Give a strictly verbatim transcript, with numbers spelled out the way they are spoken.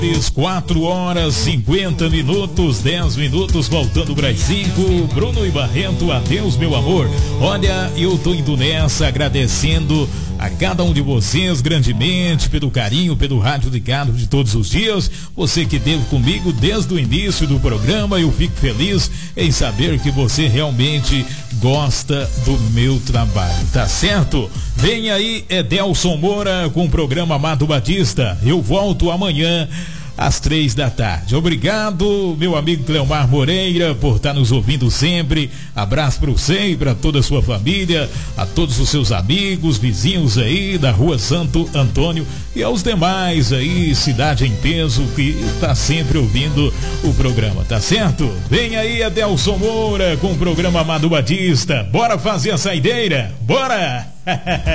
quatro horas cinquenta minutos, dez minutos, voltando para as cinco. Bruno e Barreto, adeus, meu amor. Olha, eu tô indo nessa, agradecendo a cada um de vocês grandemente pelo carinho, pelo rádio ligado de todos os dias. Você que esteve comigo desde o início do programa, eu fico feliz em saber que você realmente gosta do meu trabalho, tá certo? Vem aí Edelson Moura com o programa Amado Batista. Eu volto amanhã às três da tarde. Obrigado, meu amigo Cleomar Moreira, por estar nos ouvindo sempre. Abraço para você e para toda a sua família, a todos os seus amigos, vizinhos aí da Rua Santo Antônio e aos demais aí, Cidade em Peso, que está sempre ouvindo o programa, tá certo? Vem aí Edelson Moura com o programa Amado Batista. Bora fazer a saideira? Bora!